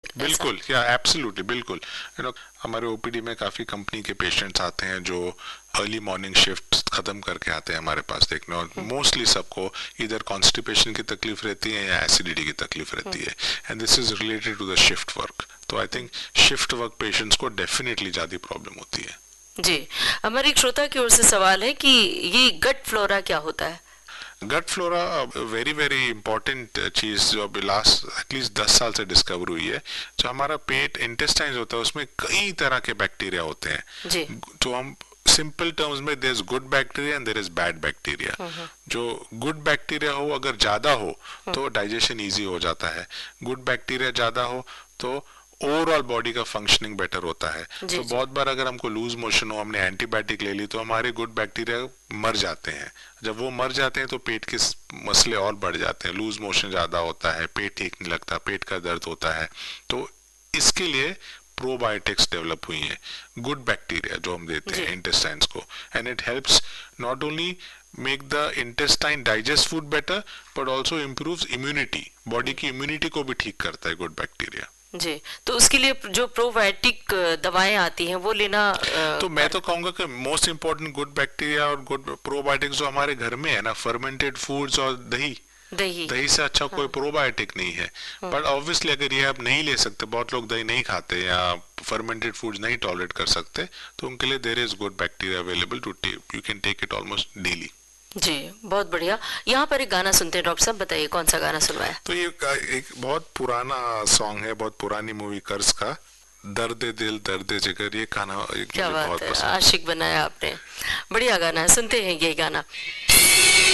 बिल्कुल, या एब्सोल्युटली, बिल्कुल। हमारे ओपीडी में काफ़ी कंपनी के पेशेंट्स आते हैं जो अर्ली मॉर्निंग शिफ्ट खत्म करके आते हैं हमारे पास देखने, और मोस्टली सबको इधर कॉन्स्टिपेशन की तकलीफ रहती है या एसिडिटी की तकलीफ रहती है, and this is related to the shift work. तो I think shift work patients को डेफिनेटली ज़्यादा प्रॉब्लम होती है। जी, हमारे एक श्रोता की ओर से सवाल है कि ये गट फ्लोरा क्या होता है? गट फ्लोरा वेरी वेरी इंपॉर्टेंट चीज जो अभी लास्ट एटलीस्ट 10 साल से डिस्कवर हुई है। जो हमारा पेट इंटेस्टाइन्स होता है उसमें कई तरह के बैक्टीरिया होते जी। हैं। तो हम सिंपल टर्म्स में there is good bacteria and there is bad bacteria. जो गुड बैक्टीरिया हो अगर ज्यादा हो तो डाइजेशन इजी हो जाता है। गुड बैक्टीरिया ज्यादा हो तो ओवरऑल बॉडी का फंक्शनिंग बेटर होता है। जी तो जी। बहुत बार अगर हमको लूज मोशन हो, हमने एंटीबायोटिक ले ली, तो हमारे गुड बैक्टीरिया मर जाते हैं। जब वो मर जाते हैं तो पेट के मसले और बढ़ जाते हैं, लूज मोशन ज्यादा होता है, पेट ठीक नहीं लगता, पेट का दर्द होता है। तो इसके लिए प्रोबायोटिक्स डेवलप हुई हैं, गुड बैक्टीरिया जो हम देते जी हैं इंटेस्टाइन्स को, and it helps not only make the intestine digest food better but also improves immunity, body की इम्यूनिटी को भी ठीक करता है गुड बैक्टीरिया। जी। तो उसके लिए जो प्रोबायोटिक दवाएं आती हैं वो लेना तो मैं तो कहूंगा कि मोस्ट इंपॉर्टेंट गुड बैक्टीरिया और गुड प्रोबायोटिक्स जो हमारे घर में है ना, फर्मेंटेड फूड्स और दही। दही। दही से अच्छा कोई प्रोबायोटिक नहीं है। बट ऑब्वियसली अगर ये आप नहीं ले सकते, बहुत लोग दही नहीं खाते या फर्मेंटेड फूड्स नहीं टॉलरेट कर सकते, तो उनके लिए there is good bacteria available to take, you can take it almost daily. जी, बहुत बढ़िया। यहाँ पर एक गाना सुनते हैं डॉक्टर साहब, बताइए कौन सा गाना सुनवाया? तो ये एक बहुत पुराना सॉन्ग है, बहुत पुरानी मूवी कर्ज का, दर्द दिल दर्द जिगर, ये गाना एक क्या मुझे बात बहुत है, पसंद है। आशिक बनाया आपने। बढ़िया गाना है, सुनते हैं ये गाना।